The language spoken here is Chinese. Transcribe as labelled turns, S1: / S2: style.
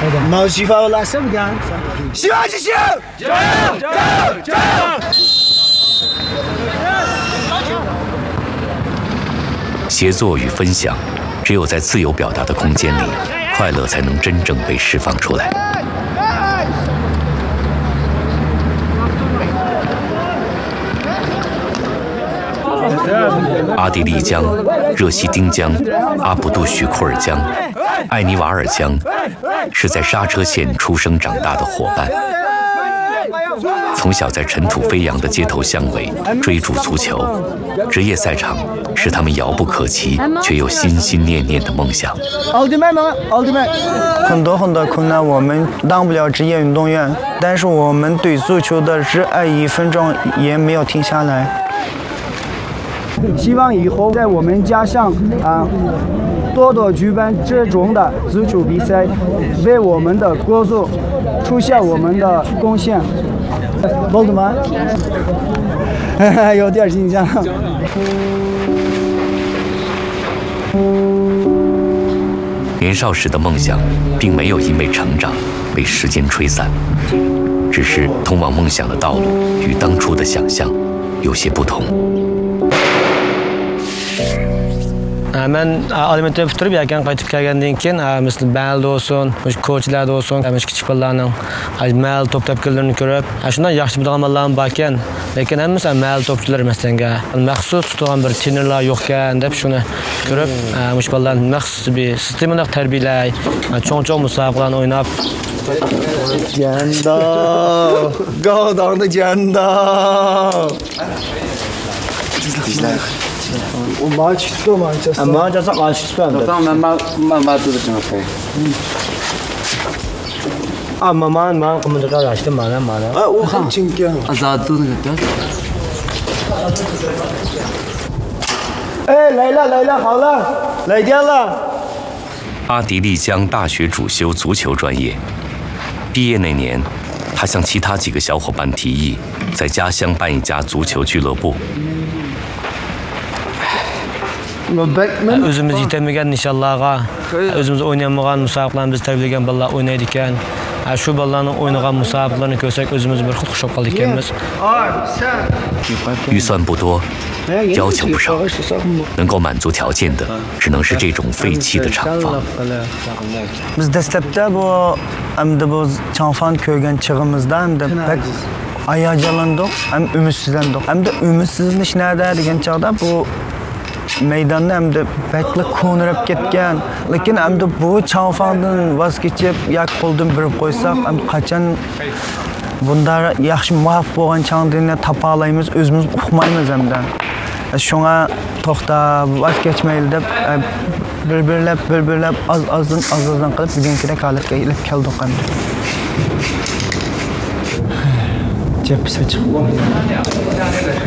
S1: 毛西法拉什么干？希望之星，加油！加油！加油！
S2: 协作与分享，只有在自由表达的空间里，快乐才能真正被释放出来。阿地利江、热西丁江、阿卜杜许库尔江、艾尼瓦尔江，是在刹车线出生长大的伙伴。从小在尘土飞扬的街头巷尾追逐足球，职业赛场是他们遥不可及却又心心念念的梦想。
S1: 奥特曼吗？奥特曼。很多困难，我们当不了职业运动员，但是我们对足球的热爱1分钟也没有停下来。希望以后在我们家乡多多举办这种的足球比赛，为我们的国足出现我们的贡献。奥特曼，有点紧张。
S2: 年少时的梦想，并没有因为成长被时间吹散，只是通往梦想的道路与当初的想象有些不同。
S3: Ben alimentni bitirib yakan qaytib kelgandan keyin misli bal olsun, ko'chlar olsun, kichik bolalarning mal to'p-to'pkilarini ko'rib, shundan yaxshi biladigan bolalar bor ekan, lekin hammasi mal to'pchilar masalanga maxsus tutgan bir trenerlar yo'q ekan deb shuni ko'rib, mush bolalarni maxsus bir sistemalar tarbiyalay, cho'ng-cho'ng musobaqalarni o'ynab
S1: Janda, 高档的janda。我马去做嘛，就是。马就是马去做的。
S4: 当马做的真好。
S3: 马我们这个是马呢。
S1: 我很紧张。
S4: Azad做那个。
S1: 哎，来了，好了，来电了。
S2: 阿迪丽江大学主修足球专业，毕业那年，他向其他几个小伙伴提议，在家乡办一家足球俱乐部。
S3: O'zimiz yetamagan nishonlarga, o'zimiz o'ynamagan musobaqalarni biz tarbiyalagan bolalar o'ynaydi ekan. Shu bolalarning o'ynagan musobaqalarni ko'rsak, o'zimiz bir xud xushab qoldik ekanmiz.
S2: 预算不多，要求不少，能够满足条件的，只能是这种废弃的厂房。
S1: Biz dastlabda bu chanfon ko'rgan chig'imizda hamda hayajonlandik, ham umidsizlandik. Hamda umidsizdanish nada degan chog'da bu maydonda hamda bakli ko'nirib ketgan, lekin hamda bu chanfondan voz kechib yoki qo'ldan birib qo'ysak, ham qachon bunda yaxshi muvaffaq bo'lgan changdini topa olamiz, o'zimiz uqmaymiz hamda. Shunga to'xtab voz kechmayli deb bir-birlab azdan qilib bugunkidek holatga kelib keldik hamda. Jepsa chiqdi.